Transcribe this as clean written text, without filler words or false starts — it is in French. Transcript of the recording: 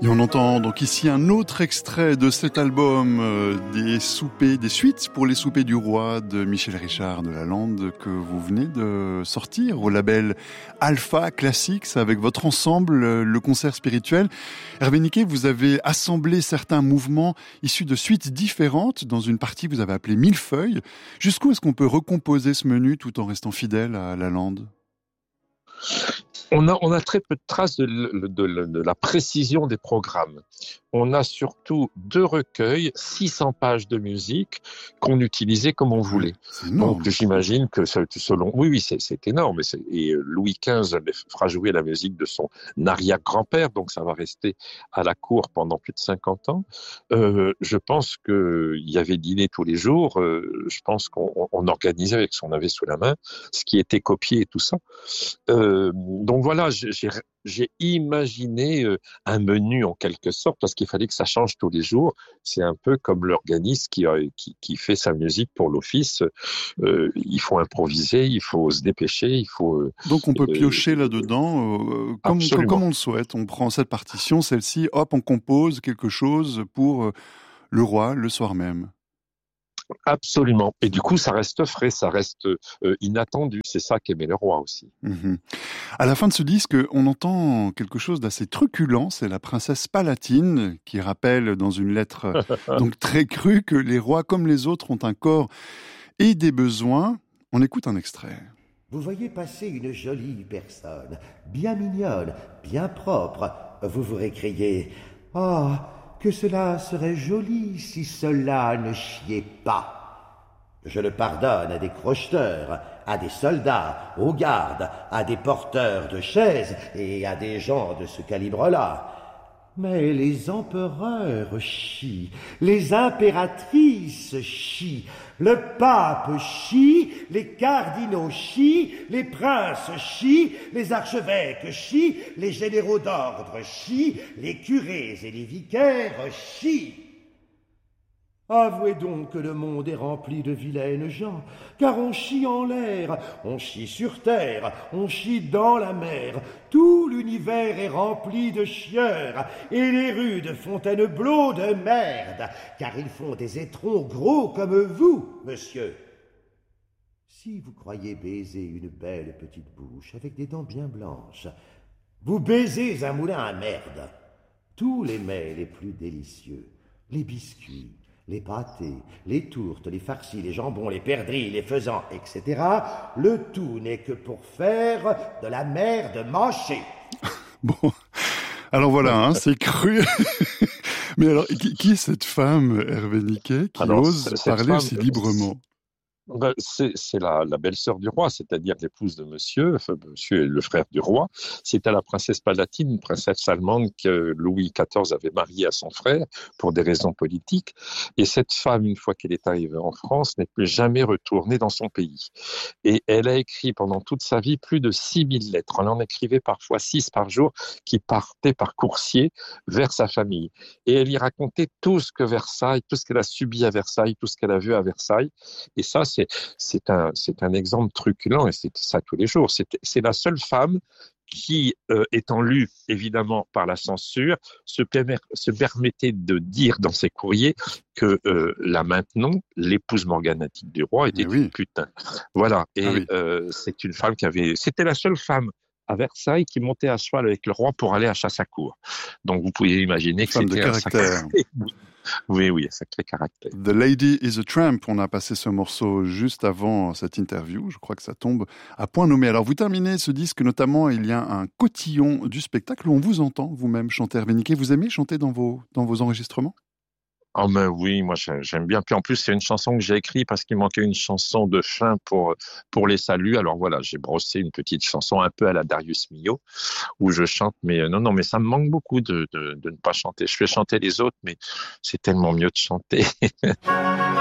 Et on entend donc ici un autre extrait de cet album des suites pour les soupers du roi de Michel Richard de Lalande que vous venez de sortir au label Alpha Classics avec votre ensemble, le concert spirituel. Hervé Niquet, vous avez assemblé certains mouvements issus de suites différentes dans une partie que vous avez appelée Millefeuille. Jusqu'où est-ce qu'on peut recomposer ce menu tout en restant fidèle à Lalande ? On a très peu de traces de la précision des programmes. On a surtout 2 recueils, 600 pages de musique qu'on utilisait comme on voulait. Donc j'imagine que selon... Oui, c'est énorme. Et Louis XV fera jouer la musique de son arrière-grand-père, donc ça va rester à la cour pendant plus de 50 ans. Je pense qu'il y avait dîner tous les jours. Je pense qu'on organisait avec ce qu'on avait sous la main, ce qui était copié et tout ça. Donc voilà, j'ai imaginé un menu en quelque sorte parce qu'il fallait que ça change tous les jours. C'est un peu comme l'organiste qui fait sa musique pour l'office. Il faut improviser, il faut se dépêcher, il faut... Donc on peut piocher là-dedans comme on le souhaite. On prend cette partition, celle-ci, hop, on compose quelque chose pour le roi le soir même. Absolument. Et du coup, ça reste frais, ça reste inattendu. C'est ça qu'aimait le roi aussi. Mmh. À la fin de ce disque, on entend quelque chose d'assez truculent. C'est la princesse Palatine qui rappelle dans une lettre donc très crue que les rois comme les autres ont un corps et des besoins. On écoute un extrait. Vous voyez passer une jolie personne, bien mignonne, bien propre. Vous vous récriez « Ah !» que cela serait joli si cela ne chiait pas. Je le pardonne à des crocheteurs, à des soldats, aux gardes, à des porteurs de chaises et à des gens de ce calibre-là. Mais les empereurs chient, les impératrices chient, le pape chie, les cardinaux chient, les princes chient, les archevêques chient, les généraux d'ordre chient, les curés et les vicaires chient. Avouez donc que le monde est rempli de vilaines gens, car on chie en l'air, on chie sur terre, on chie dans la mer. Tout l'univers est rempli de chieurs, et les rues de Fontainebleau de merde, car ils font des étrons gros comme vous, monsieur. Si vous croyez baiser une belle petite bouche avec des dents bien blanches, vous baisez un moulin à merde. Tous les mets les plus délicieux, les biscuits, les pâtés, les tourtes, les farcis, les jambons, les perdrix, les faisans, etc. Le tout n'est que pour faire de la merde mâchée. Bon, alors voilà, c'est cru. Mais alors, qui est cette femme, Hervé Niquet, qui ose parler aussi librement ? C'est la belle-sœur du roi, c'est-à-dire l'épouse de monsieur est le frère du roi. C'était la princesse Palatine, une princesse allemande que Louis XIV avait mariée à son frère pour des raisons politiques. Et cette femme, une fois qu'elle est arrivée en France, n'est plus jamais retournée dans son pays. Et elle a écrit pendant toute sa vie plus de 6000 lettres. Elle en écrivait parfois 6 par jour qui partaient par coursier vers sa famille. Et elle y racontait tout ce que Versailles, tout ce qu'elle a subi à Versailles, tout ce qu'elle a vu à Versailles. Et ça, c'est un exemple truculent et c'est ça tous les jours. C'est la seule femme qui, étant lue évidemment par la censure, se permettait de dire dans ses courriers que la Maintenon, l'épouse morganatique du roi, était une putain. Voilà. Et c'est une femme c'était la seule femme à Versailles qui montait à cheval avec le roi pour aller à Chasse-à-Cour. Donc vous pouvez imaginer que c'était un sacré... Oui, un sacré caractère. The Lady is a Tramp, on a passé ce morceau juste avant cette interview, je crois que ça tombe à point nommé. Alors vous terminez ce disque, notamment il y a un cotillon du spectacle où on vous entend vous-même chanter, Hervé Niquet. Vous aimez chanter dans vos enregistrements ? Oh ben oui, moi j'aime bien. Puis en plus c'est une chanson que j'ai écrite parce qu'il manquait une chanson de fin pour les saluts. Alors voilà, j'ai brossé une petite chanson un peu à la Darius Milhaud où je chante. Mais non, mais ça me manque beaucoup de ne pas chanter. Je fais chanter les autres, mais c'est tellement mieux de chanter.